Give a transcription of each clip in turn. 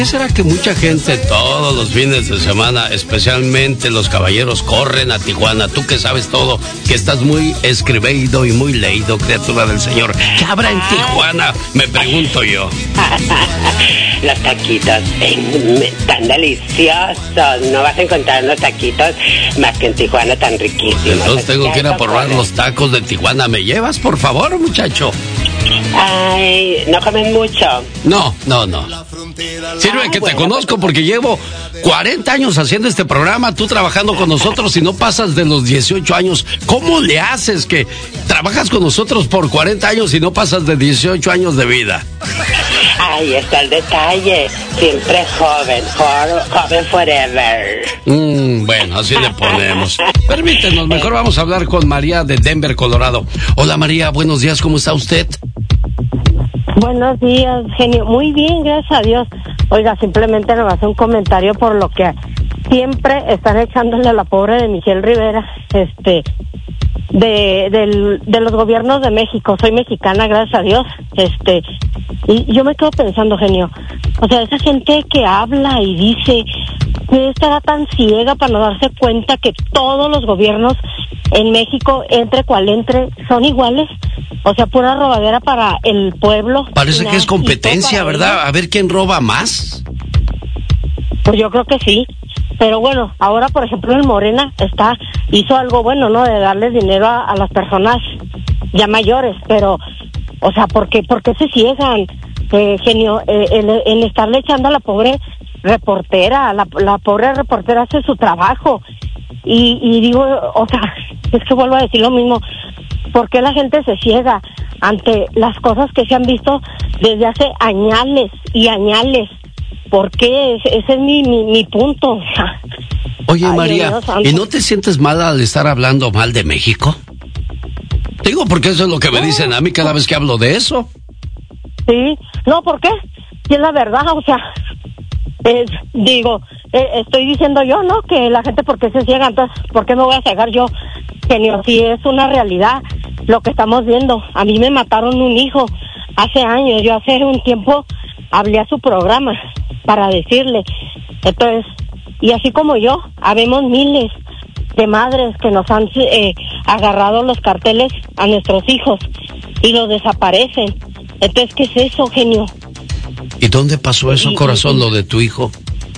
¿Qué será que mucha gente todos los fines de semana, especialmente los caballeros, corren a Tijuana? Tú que sabes todo, que estás muy escribido y muy leído, criatura del Señor. ¿Qué habrá en Tijuana? Me pregunto yo. Los taquitos tan deliciosos. No vas a encontrar unos taquitos más que en Tijuana tan riquísimos. Entonces tengo que ir a probar los tacos de Tijuana. ¿Me llevas, por favor, muchacho? Ay, ¿no comen mucho? No. Sirve que te conozco porque llevo 40 años haciendo este programa, tú trabajando con nosotros y no pasas de los 18 años. ¿Cómo le haces que trabajas con nosotros por 40 años y no pasas de 18 años de vida? Ahí está el detalle. Siempre joven forever. Bueno, así le ponemos. Permítenos, mejor vamos a hablar con María de Denver, Colorado. Hola María, buenos días, ¿cómo está usted? Buenos días, genio. Muy bien, gracias a Dios. Oiga, simplemente me hace un comentario por lo que siempre están echándole a la pobre de Michelle Rivera, de los gobiernos de México. Soy mexicana, gracias a Dios. Y yo me quedo pensando, genio, o sea, esa gente que habla y dice que estará tan ciega para no darse cuenta que todos los gobiernos en México, entre cual entre, son iguales. O sea, pura robadera para el pueblo. Parece que es competencia, ¿verdad? A ver quién roba más. Pues yo creo que sí. Pero bueno, ahora, por ejemplo, el Morena hizo algo bueno, ¿no? De darles dinero a las personas ya mayores. Pero, o sea, ¿por qué se ciegan, genio? En estarle echando a la pobre reportera. La pobre reportera hace su trabajo. Y digo, o sea, es que vuelvo a decir lo mismo. ¿Por qué la gente se ciega ante las cosas que se han visto desde hace añales y añales? ¿Por qué? Ese es mi punto. Oye, María, ¿y no te sientes mal al estar hablando mal de México? Digo, porque eso es lo que me dicen a mí cada vez que hablo de eso. Sí, no, ¿por qué? Y es la verdad, o sea, estoy diciendo yo, ¿no? Que la gente, ¿por qué se ciega? Entonces, ¿por qué me voy a cegar yo? Genio, si es una realidad lo que estamos viendo. A mí me mataron un hijo hace años. Yo hace un tiempo hablé a su programa para decirle. Entonces, y así como yo, habemos miles de madres que nos han agarrado los carteles a nuestros hijos y los desaparecen. Entonces, ¿qué es eso, genio? ¿Y dónde pasó eso, corazón, lo de tu hijo?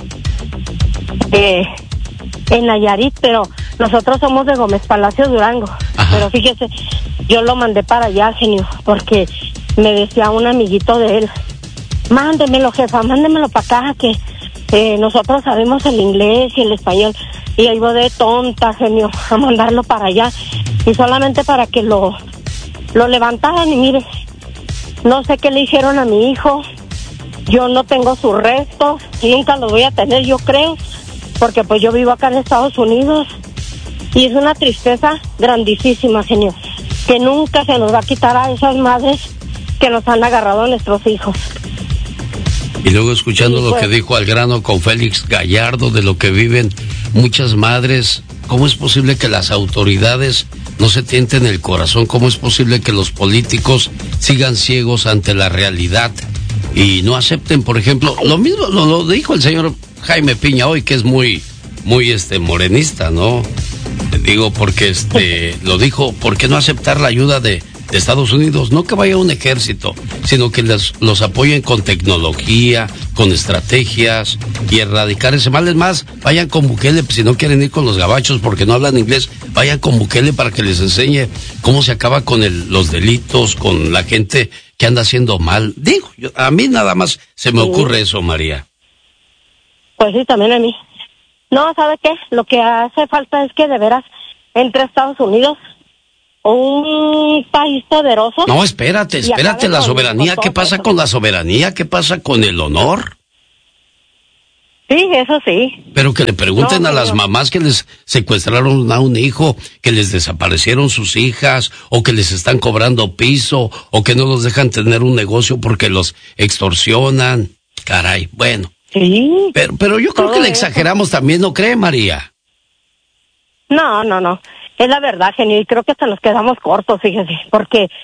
En Nayarit, pero nosotros somos de Gómez Palacio, Durango. Ajá. Pero fíjese, yo lo mandé para allá, genio, porque me decía un amiguito de él, mándemelo, jefa, mándemelo para acá, que nosotros sabemos el inglés y el español. Y ahí voy de tonta, genio, a mandarlo para allá, y solamente para que lo levantaran. Y mire, no sé qué le hicieron a mi hijo, yo no tengo sus restos, nunca los voy a tener, yo creo, porque pues yo vivo acá en Estados Unidos. Y es una tristeza grandísima, genio, que nunca se nos va a quitar a esas madres que nos han agarrado a nuestros hijos. Y luego escuchando lo que dijo al grano con Félix Gallardo, de lo que viven muchas madres, ¿cómo es posible que las autoridades no se tienten el corazón? ¿Cómo es posible que los políticos sigan ciegos ante la realidad y no acepten, por ejemplo, lo mismo lo dijo el señor Jaime Piña hoy, que es muy morenista, ¿no? Digo, porque lo dijo, ¿por qué no aceptar la ayuda de Estados Unidos? No que vaya un ejército, sino que los apoyen con tecnología, con estrategias y erradicar ese mal. Es más, vayan con Bukele, si no quieren ir con los gabachos porque no hablan inglés, vayan con Bukele para que les enseñe cómo se acaba con los delitos, con la gente que anda haciendo mal. Digo, a mí nada más se me ocurre eso, María. Pues sí, también a mí. No, ¿sabe qué? Lo que hace falta es que de veras entre Estados Unidos, un país poderoso. No, espérate, la soberanía. ¿Qué pasa con la soberanía? ¿Qué pasa con el honor? Sí, eso sí. Pero que le pregunten a las mamás que les secuestraron a un hijo, que les desaparecieron sus hijas, o que les están cobrando piso, o que no los dejan tener un negocio porque los extorsionan. Caray, bueno. Sí. Pero yo creo que le exageramos también, ¿no cree, María? No. Es la verdad, genio, y creo que hasta nos quedamos cortos, fíjese, porque